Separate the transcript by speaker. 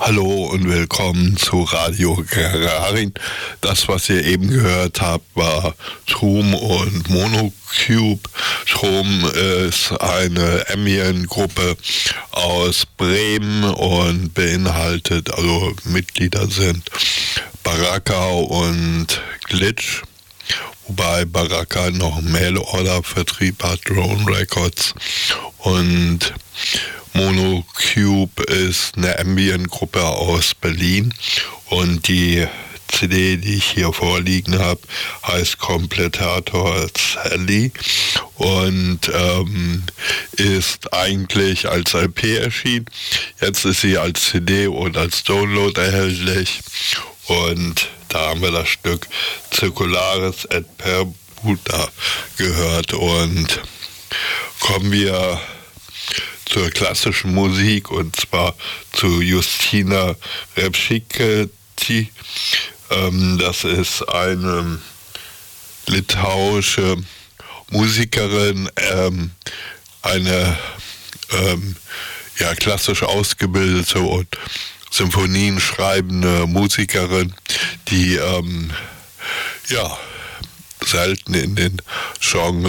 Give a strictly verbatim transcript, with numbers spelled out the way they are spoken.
Speaker 1: Hallo und willkommen zu Radio Gagarin. Das, was ihr eben gehört habt, war Troom und Monocube. Troom ist eine Ambient-Gruppe aus Bremen und beinhaltet, also Mitglieder sind Baraka und Glitch, wobei Baraka noch einen Mail-Order-Vertrieb hat, Drone Records, und Monocube ist eine Ambient-Gruppe aus Berlin und die C D, die ich hier vorliegen habe, heißt Completator Sally und ähm, ist eigentlich als L P erschienen. Jetzt ist sie als C D und als Download erhältlich und da haben wir das Stück Circularis et Permuta gehört und kommen wir zur klassischen Musik und zwar zu Justina Repšikaitė. Ähm, das ist eine litauische Musikerin, ähm, eine ähm, ja, klassisch ausgebildete und Symphonien schreibende Musikerin, die ähm, ja selten in den Genres